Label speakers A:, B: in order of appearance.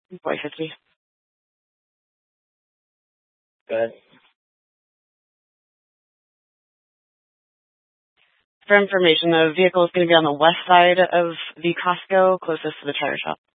A: Boy 50.
B: Good.
A: For information, the vehicle is going to be on the west side of the Costco, closest to the tire shop.